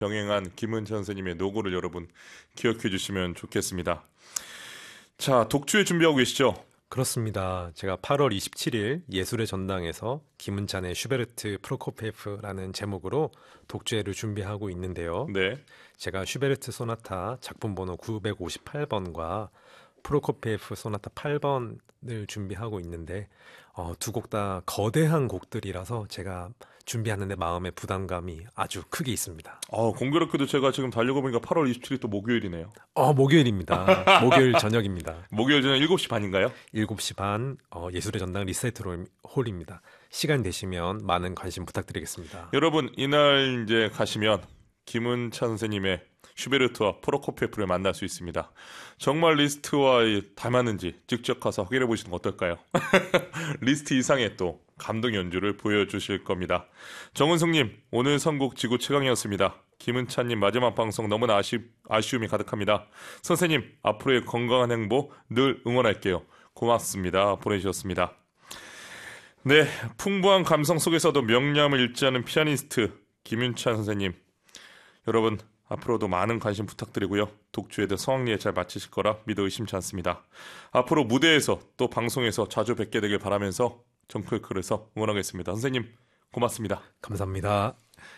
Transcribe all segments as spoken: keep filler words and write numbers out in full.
병행한 김은찬 선생님의 노고를 여러분 기억해 주시면 좋겠습니다. 자, 독주회 준비하고 계시죠? 그렇습니다. 제가 팔월 이십칠일 예술의 전당에서 김은찬의 슈베르트 프로코피에프라는 제목으로 독주회를 준비하고 있는데요. 네. 제가 슈베르트 소나타 작품 번호 구백오십팔 번과 프로코피에프 소나타 팔 번을 준비하고 있는데 어, 두 곡 다 거대한 곡들이라서 제가 준비하는데 마음의 부담감이 아주 크게 있습니다. 어, 공교롭게도 제가 지금 달려고 보니까 팔월 이십칠일 또 목요일이네요. 어, 목요일입니다. 목요일 저녁입니다. 목요일 저녁 일곱 시 반인가요? 일곱 시 반 어, 예술의 전당 리사이틀 홀입니다. 시간 되시면 많은 관심 부탁드리겠습니다. 여러분 이날 이제 가시면 김은찬 선생님의 슈베르트와 프로코피에프를 만날 수 있습니다. 정말 리스트와 닮았는지 직접 가서 확인해 보시는 건 어떨까요? 리스트 이상의 또 감동 연주를 보여주실 겁니다. 정은숙님, 오늘 선곡 지구 최강이었습니다. 김은찬님 마지막 방송 너무나 아쉬, 아쉬움이 가득합니다. 선생님, 앞으로의 건강한 행보 늘 응원할게요. 고맙습니다. 보내주셨습니다. 네, 풍부한 감성 속에서도 명량을 잃지 않은 피아니스트 김은찬 선생님. 여러분, 앞으로도 많은 관심 부탁드리고요. 독주에도 성황리에 잘 마치실 거라 믿어 의심치 않습니다. 앞으로 무대에서 또 방송에서 자주 뵙게 되길 바라면서 정클클에서 응원하겠습니다. 선생님 고맙습니다. 감사합니다.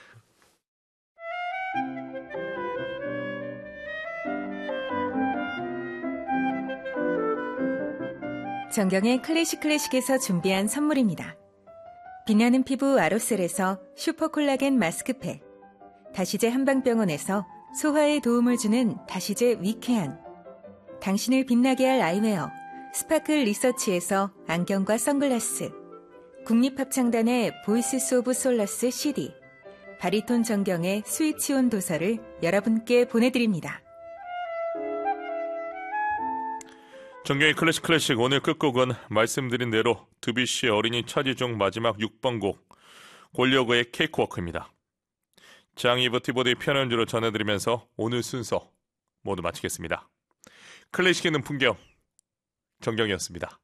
정경의 클래식 클래식에서 준비한 선물입니다. 빛나는 피부 아로셀에서 슈퍼콜라겐 마스크팩, 다시제 한방병원에서 소화에 도움을 주는 다시제 위쾌한, 당신을 빛나게 할 아이웨어 스파클 리서치에서 안경과 선글라스, 국립합창단의 보이스 오브 솔라스 씨디, 바리톤 정경의 스위치온 도서를 여러분께 보내드립니다. 정경의 클래식 클래식 오늘 끝곡은 말씀드린 대로 드뷔시의 어린이 차지 중 마지막 육 번 곡 골리어거의 케이크워크입니다. 장이브 티보드의 피아노 연주로 전해드리면서 오늘 순서 모두 마치겠습니다. 클래식에 있는 풍경 정경이었습니다.